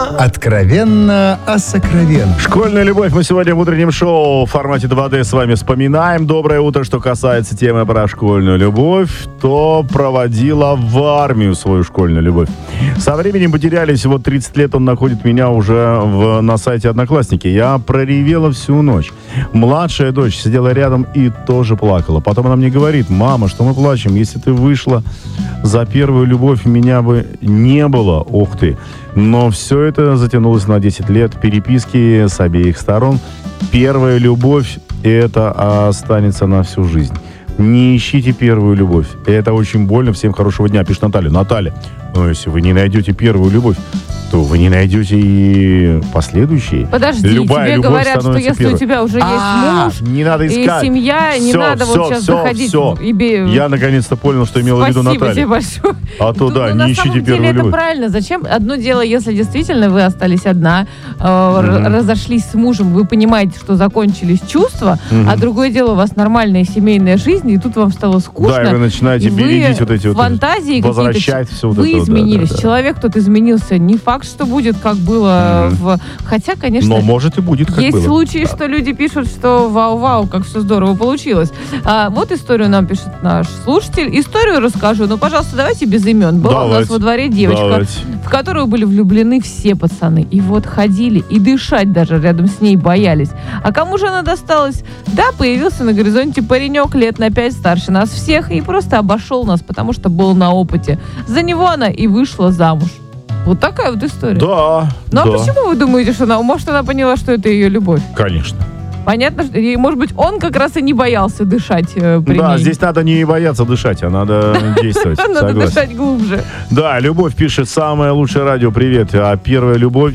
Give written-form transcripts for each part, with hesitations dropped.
Откровенно о сокровенном. Школьная любовь. Мы сегодня в утреннем шоу в формате 2D с вами вспоминаем. Доброе утро. Что касается темы про школьную любовь, то проводила в армию свою школьную любовь. Со временем потерялись. Вот 30 лет он находит меня уже на сайте Одноклассники. Я проревела всю ночь. Младшая дочь сидела рядом и тоже плакала. Потом она мне говорит: мама, что мы плачем? Если ты вышла за первую любовь, меня бы не было. Ух ты. Но все это затянулось на 10 лет. Переписки с обеих сторон. Первая любовь — это останется на всю жизнь. Не ищите первую любовь. Это очень больно. Всем хорошего дня. Пишет Наталья. Наталья, ну если вы не найдете первую любовь, то вы не найдете и последующие. Подожди, любая тебе говорят, что если первой. у тебя уже есть муж, не надо искать. И семья, не надо вот сейчас заходить. Я наконец-то понял, что имела в виду Наталья. Спасибо тебе большое. А то да, не ищите первую любовь. На самом деле это правильно. Зачем? Одно дело, если действительно вы остались одна, разошлись с мужем, вы понимаете, что закончились чувства, а другое дело, у вас нормальная семейная жизнь, и тут вам стало скучно. Да, и вы начинаете бередить вот эти фантазии вот, возвращать все вот вы это. изменились. Человек тот изменился. Не факт, что будет, как было Хотя, конечно... Но может и будет, как было. Есть случаи, что люди пишут, что вау-вау, как все здорово получилось. Вот историю нам пишет наш слушатель. Историю расскажу, но, пожалуйста, давайте без имен. Была у нас во дворе девочка, в которую были влюблены все пацаны. И вот ходили, и дышать даже рядом с ней боялись. А кому же она досталась? Да, появился на горизонте паренек лет на 5 старше нас всех и просто обошел нас, потому что был на опыте. За него она и вышла замуж. Вот такая вот история. Да. Ну а почему вы думаете, что может, она поняла, что это ее любовь? Конечно. Понятно, что, и, может быть, он как раз и не боялся дышать при ней. Да, здесь надо не бояться дышать, а надо действовать. Надо дышать глубже. Да, Любовь пишет: самое лучшее радио, привет. А первая любовь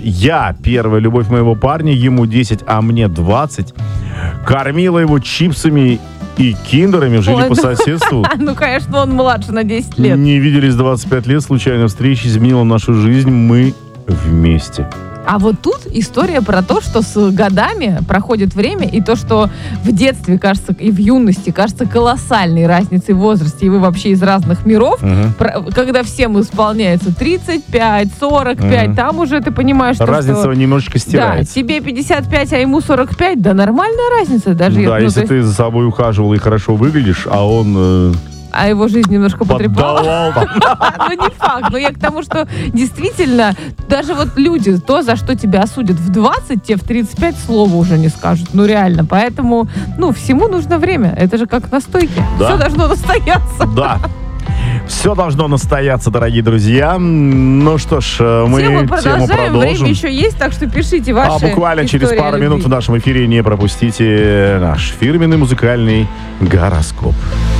моего парня, ему 10, а мне 20. Кормила его чипсами и киндерами, жили по соседству. Ну, конечно, он младше на 10 лет. Не виделись 25 лет, случайная встреча изменила нашу жизнь, мы вместе. А вот тут история про то, что с годами проходит время, и то, что в детстве, кажется, и в юности кажется колоссальной разницей в возрасте, и вы вообще из разных миров, когда всем исполняется 35, 45, там уже ты понимаешь, что... Разница немножечко стирается. Да, тебе 55, а ему 45, да, нормальная разница. Даже да, если ты за собой ухаживал и хорошо выглядишь, а он... А его жизнь немножко потрепала. Ну, не факт. Но я к тому, что действительно, даже вот люди, то, за что тебя осудят в 20, те в 35 слова уже не скажут. Ну, реально. Поэтому, всему нужно время. Это же как на стойке. Да. Все должно настояться. Да. Все должно настояться, дорогие друзья. Ну что ж, мы тему продолжим. Время еще есть, так что пишите ваши буквально через пару минут в нашем эфире не пропустите наш фирменный музыкальный гороскоп.